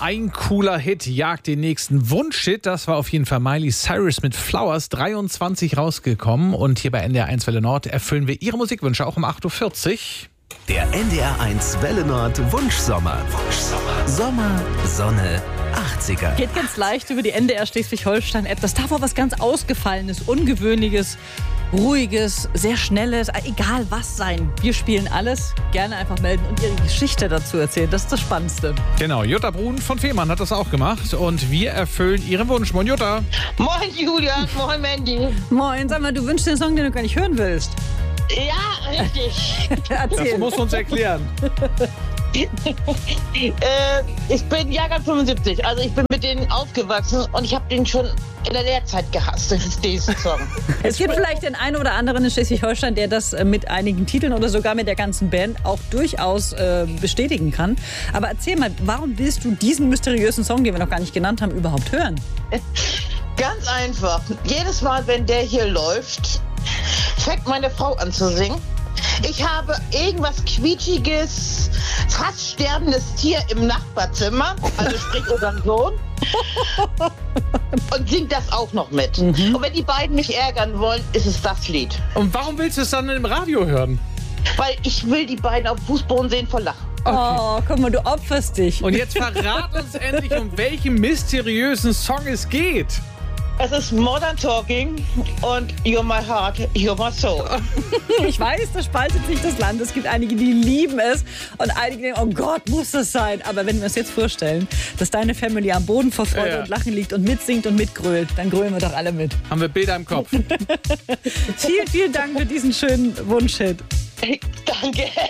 Ein cooler Hit jagt den nächsten Wunschhit. Das war auf jeden Fall Miley Cyrus mit Flowers, 23 rausgekommen. Und hier bei NDR 1 Welle Nord erfüllen wir Ihre Musikwünsche auch um 8.40 Uhr. Der NDR 1 Welle Nord Wunschsommer. Sommer, Sonne, 80er. Geht ganz leicht über die NDR Schleswig-Holstein-App. Das darf auch was ganz Ausgefallenes, Ungewöhnliches, Ruhiges, sehr Schnelles, egal was sein. Wir spielen alles. Gerne einfach melden und Ihre Geschichte dazu erzählen. Das ist das Spannendste. Genau, Jutta Brun von Fehmarn hat das auch gemacht. Und wir erfüllen Ihren Wunsch. Moin Jutta. Moin Julian, moin Mandy. Moin, sag mal, du wünschst dir einen Song, den du gar nicht hören willst. Ja, richtig. Erzähl. Das muss uns erklären. Ich bin Jahrgang 75, also ich bin mit denen aufgewachsen und ich habe den schon in der Lehrzeit gehasst, diesen Song. Es gibt vielleicht den einen oder anderen in Schleswig-Holstein, der das mit einigen Titeln oder sogar mit der ganzen Band auch durchaus bestätigen kann. Aber erzähl mal, warum willst du diesen mysteriösen Song, den wir noch gar nicht genannt haben, überhaupt hören? Ganz einfach. Jedes Mal, wenn der hier läuft, fängt meine Frau an zu singen. Ich habe irgendwas Quietschiges, fast sterbendes Tier im Nachbarzimmer, also sprich unseren Sohn, und singt das auch noch mit. Und wenn die beiden mich ärgern wollen, ist es das Lied. Und warum willst du es dann im Radio hören? Weil ich will die beiden auf Fußboden sehen vor Lachen. Oh, guck mal, du opferst dich. Und jetzt verrat uns endlich, um welchen mysteriösen Song es geht. Es ist Modern Talking und You're My Heart, You're My Soul. Ich weiß, da spaltet sich das Land. Es gibt einige, die lieben es und einige denken, oh Gott, muss das sein. Aber wenn wir uns jetzt vorstellen, dass deine Family am Boden vor Freude und Lachen liegt und mitsingt und mitgrölt, dann grölen wir doch alle mit. Haben wir Bilder im Kopf. Vielen, vielen Dank für diesen schönen Wunschhit. Danke.